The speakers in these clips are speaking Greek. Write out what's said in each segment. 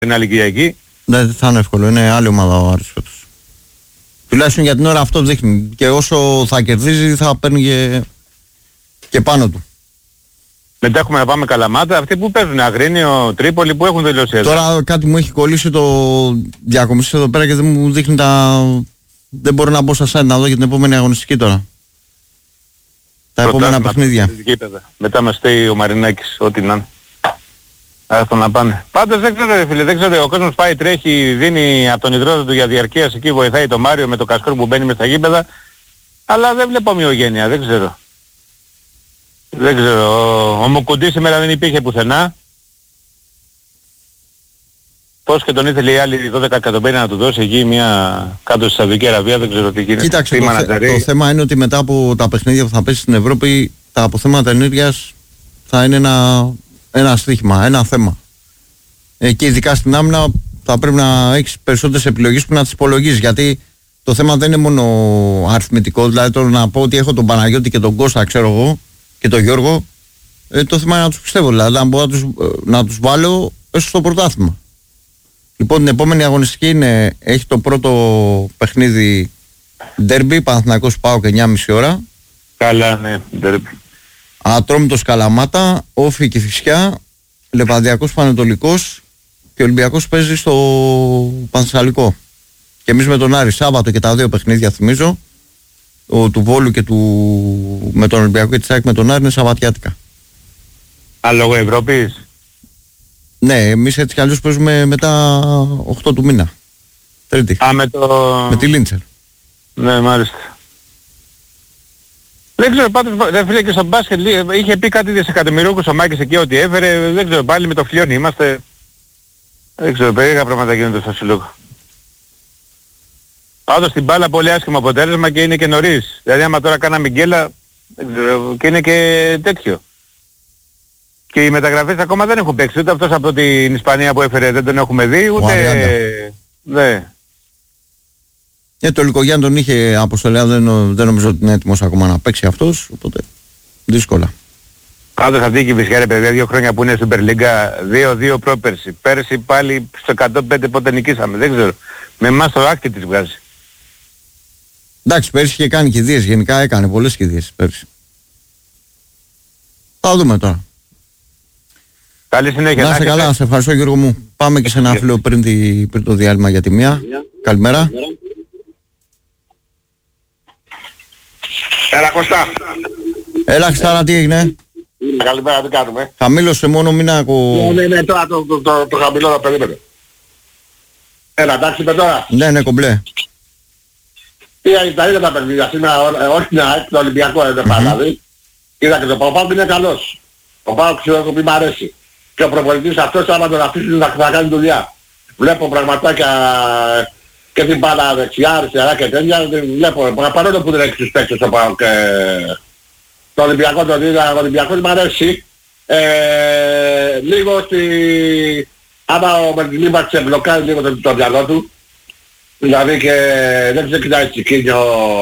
την άλλη Κυριακή. Δεν θα είναι εύκολο, είναι άλλη ομάδα ο Άρης φέτος. Τουλάχιστον για την ώρα αυτό δείχνει. Και όσο θα κερδίζει θα παίρνει και πάνω του. Μετά έχουμε να πάμε Καλαμάτα. Αυτοί που παίζουν Αγρίνιο, Τρίπολη, που έχουν τελειώσει εδώ. Τώρα κάτι μου έχει κολλήσει το διακομιστή εδώ πέρα και δεν μου δείχνει δεν μπορώ να μπω στα site να δω για την επόμενη αγωνιστική τώρα. Τα επόμενα παιχνίδια. Μετά μας στέει ο Μαρινάκης, ό,τι να είναι. Άστο να πάνε. Πάντως δεν ξέρω φίλε, δεν ξέρω, ο κόσμος πάει, τρέχει, δίνει από τον υδρότα του για διαρκείας, εκεί βοηθάει το Μάριο με το κασκόρ που μπαίνει μες στα γήπεδα, αλλά δεν βλέπω ομοιογένεια, δεν ξέρω. Δεν ξέρω, ο Μουκουντή σήμερα δεν υπήρχε πουθενά. Πώς και τον ήθελε η άλλη 12 εκατομμύρια να του δώσει εκεί μια κάτω στη Σαουδική Αραβία, δεν ξέρω τι γίνεται. Κοίταξε, το θέμα είναι ότι μετά από τα παιχνίδια που θα πέσει στην Ευρώπη, τα αποθέματα ενέργειας θα είναι ένα στοίχημα, ένα θέμα. Και ειδικά στην άμυνα θα πρέπει να έχεις περισσότερες επιλογές που να τις υπολογίσεις, γιατί το θέμα δεν είναι μόνο αριθμητικό, δηλαδή τώρα να πω ότι έχω τον Παναγιώτη και τον Κώστα, ξέρω εγώ, και τον Γιώργο, το θέμα είναι να τους πιστεύω, δηλαδή αν μπορώ να τους βάλω έστω στο πρωτάθλημα. Λοιπόν, την επόμενη αγωνιστική έχει το πρώτο παιχνίδι ντέρμπι, Παναθηναϊκός ΠΑΟΚ 9.30 ώρα. Καλά, ναι, ντέρμπι. Ατρόμητος Καλαμάτα, Όφη Κηφισιά, Λεβαδιακός Πανετολικός και ο Ολυμπιακός παίζει στο Πανθεσσαλικό. Και εμείς με τον Άρη Σάββατο και τα δύο παιχνίδια θυμίζω, του Βόλου και με τον Ολυμπιακό και τη ΣΑΕΚ με τον Άρη είναι Σαββατιάτικα. Α, λόγω Ευρώπης. Ναι, εμείς έτσι κι αλλιώς παίζουμε μετά 8 του μήνα. Τρίτη. Με τη Λίντσερ. Ναι, μάλιστα. Δεν ξέρω πάντως, δεν φίλε και στο μπάσκετ, είχε πει κάτι δισεκατομμυριούχος ο Μάκης εκεί ότι έφερε, δεν ξέρω, πάλι με το φλιόνι είμαστε. Δεν ξέρω, περίεργα πράγματα γίνονται στο σύλλογο. Πάντως στην μπάλα πολύ άσχημο αποτέλεσμα και είναι και νωρίς. Δηλαδή άμα τώρα κάναμε γκέλα, δεν ξέρω, και είναι και τέτοιο. Και οι μεταγραφές ακόμα δεν έχουν παίξει, ούτε αυτός από την Ισπανία που έφερε δεν τον έχουμε δει, ούτε... Ναι. Το Λυκογιάννη τον είχε αποστολή, δεν νομίζω ότι είναι έτοιμος ακόμα να παίξει αυτός, οπότε δύσκολα. Πάντως αυτή η Κηφισιά ρε παιδιά, 2 χρόνια που είναι στην Περλίγκα, 2-2 πρόπερση. Πέρσι πάλι στο 105 πότε νικήσαμε, δεν ξέρω. Με εμάς το άκτη της βγάζει. Εντάξει, πέρσι είχε κάνει κηδείες, γενικά έκανε πολλές κηδείες πέρσι. Θα δούμε τώρα. Καλή συνέχεια. Να είσαι καλά, σε ευχαριστώ Γιώργο μου. Πάμε και σε ένα φίλο πριν το διάλειμμα για τη μία. Καλημέρα. Έλα Κώστα. Έλα Χριστάρα, τι έγινε? Καλημέρα, τι κάνουμε? Χαμήλωσε μόνο, μην ακούω. Ναι, τώρα το χαμηλό να περίμενε. Έλα, εντάξει με τώρα. Ναι, κομπλέ. Πήγα τα ίδια τα παιχνίδια σήμερα, όχι να το Ολυμπιακό είναι δηλαδή. Είδα και το Παπάκ είναι καλός. Ο Παπάκ ξέρω πει μ' αρέσει. Και ο προπονητής αυτός άμα τον αφήσει θα κάνει δουλειά. Βλέπω πραγματάκια και την μπάλα δεξιά, αριστερά και τέτοια. Βλέπω, παρόλο που δεν έχει τους παίκτες ο Παπάκ. Το Ολυμπιακό τον είδα, ο Ολυμπιακός μ' αρέσει. Λίγο άμα ο Μεντιλίμπα ξεμπλοκάρει λίγο το μυαλό του. Δηλαδή και δεν ξεκινάει τσικίνιο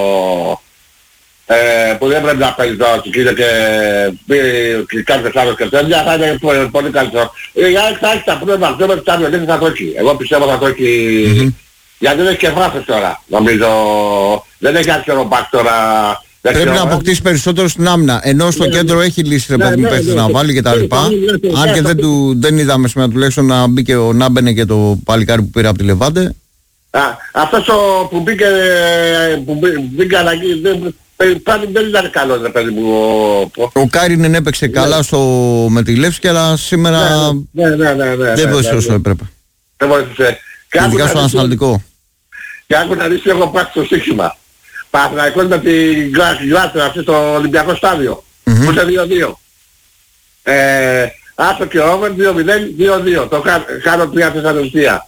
που δεν πρέπει να παίζει το τσικίνιο και κάποιες άλλες και τέτοια, θα είναι πολύ καλύτερο. Θα έχει τα πρώτα αυτό με το Champions League θα το έχει. Εγώ πιστεύω θα το έχει, γιατί δεν έχει και βάθος τώρα, νομίζω. Δεν έχει άρχιον ο Μπακ τώρα. Πρέπει να αποκτήσει περισσότερο στην άμυνα. Ενώ στο κέντρο έχει λύσει ρε παιδί μου παίχτες να βάλει και τα λοιπά. Αν και δεν είδαμε σήμερα τουλάχιστον να μπει και ο Νάμπενε και το παλικάρι που πήρε από τη Λεβάντε. Αυτός που μπήκε αλλαγή δεν ήταν καλός ρε παιδί μου. Ο Κάρινεν έπαιξε καλά με τη Λεύσκη, αλλά σήμερα δεν βοήθησε όσο έπρεπε. Δεν βοήθησε. Ειδικά στο ανασταλτικό. Και άκου να δεις έχω πάει στο στοίχημα. Παναθηναϊκός με την Γλάστρα αυτή στο Ολυμπιακό στάδιο. Που είναι 2-2. Άσο και over 2-0, 2-2. Το κάνω 3 δελτία.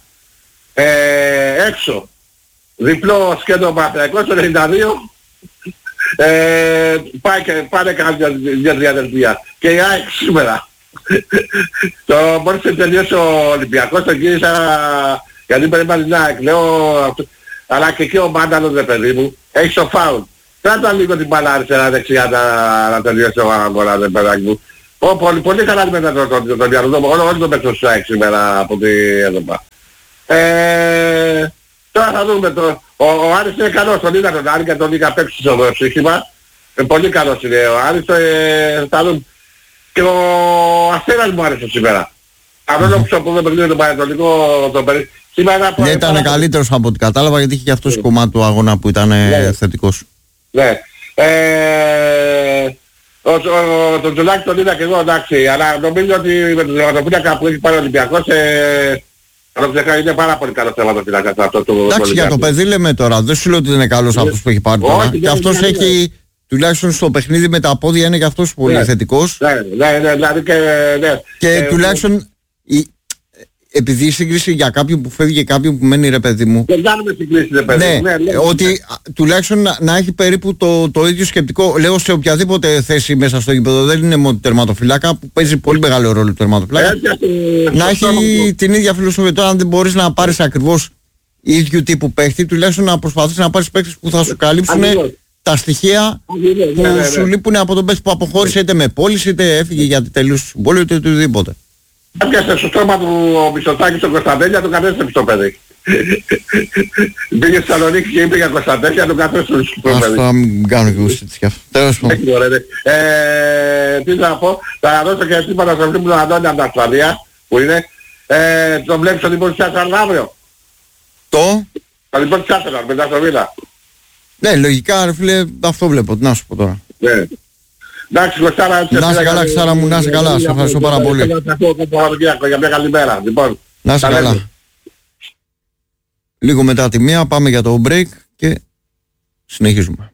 Έξω. Διπλό σκέντρο Παναθηναϊκός το 92. Πάνε κάποια διαδελτία. Και η ΑΕΚ σήμερα. Μόλις τελειώσει ο Ολυμπιακός, τον γύρισα γιατί περίμενε την ΑΕΚ. Λέω, αλλά και εκεί ο Μάνταλος ρε παιδί μου, έχει το φάουλ. Κράτα λίγο την μπάλα αριστερά δεξιά να τελειώσει ο αγώνα ρε παιδάκι μου. Πολύ, πολύ καλά μετά τον Ιαρδό, όλοι τον παίξουν στους ΑΕΚ σήμερα από τη ΕΔΟΠΑ. Τώρα θα δούμε ο Άρης είναι καλός, τον είδα τον Άρη και τον είχα παίξει στο ψήχημα. Πολύ καλός είναι ο Άρης, θα δούμε. Και ο Αστέρας μου άρεσε σήμερα. Παρόλο που δεν παιχνίδι τον Πανετολικό τον περί... Ναι, ήταν καλύτερος από ό,τι κατάλαβα γιατί είχε και αυτός κομμάτι του αγώνα που ήταν θετικός. Ναι. Τον Τζουλάκη τον είδα και εγώ, εντάξει, αλλά νομίζω ότι με τον τερματοφύλακα που έχει πάρει ο Ολυμπιακός είναι πάρα πολύ καλός τερματοφύλακας αυτό του. Εντάξει, για το παιδί λέμε τώρα, δεν σου λέω ότι δεν είναι καλός αυτός που έχει πάρει τώρα. Και αυτός έχει, τουλάχιστον στο παιχνίδι με τα πόδια είναι και αυτός πολύ θετικός. Ναι, δηλαδή και τουλάχιστον επειδή η σύγκριση για κάποιον που φεύγει και κάποιον που μένει, ρε παιδί μου. Δεν κάνουμε συγκρίσεις, ρε παιδί μου. Ναι, ότι τουλάχιστον να έχει περίπου το ίδιο σκεπτικό. Λέω σε οποιαδήποτε θέση μέσα στο γήπεδο, δεν είναι μόνο τερματοφυλάκα που παίζει πολύ μεγάλο ρόλο το τερματοφυλάκα. Να έχει την ίδια φιλοσοφία. Τώρα, αν δεν μπορείς να πάρεις ακριβώς ίδιου τύπου παίχτη, τουλάχιστον να προσπαθείς να πάρεις παίχτες που θα σου καλύψουν τα στοιχεία που σου λείπουν από τον παίχτη που αποχώρησε είτε με πώληση είτε έφυγε γιατί τελείωσε συμβόλαιο είτε οτιδήποτε. Έπιασε στο στόμα του ο Μητσοτάκης στον Κωνσταντέλια, τον κατέστρεψε στο παιδί. Πήγε στη Θεσσαλονίκη και είπε για Κωνσταντέλια, τον κατέστρεψε στο παιδί. Ας μην κάνω και εγώ τέτοια. Τέλος πάντων. Τι να πω, θα δώσω και εσύ Παναστροφή μου τον Αντώνη από την Αυστραλία, που είναι. Τον βλέπεις ότι μπορεί να φτιάξει αύριο. Θα λοιπόν φτιάξει μετά στο Βίλα. Ναι, λογικά ρε φίλε, αυτό βλέπω, τι να σου πω τώρα. Εντάξει, Κωστάρα, να είσαι καλά, Ξάρα μου, να είσαι καλά. Σε ευχαριστώ πάρα πολύ. Για μια καλημέρα, λοιπόν. Να είσαι καλά. Λίγο μετά τη μία πάμε για το break και συνεχίζουμε.